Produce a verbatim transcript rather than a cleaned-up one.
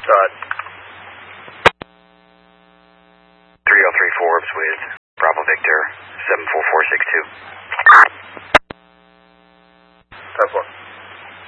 Todd. three oh three Forbes with Bravo Victor seven four four six two. ten four.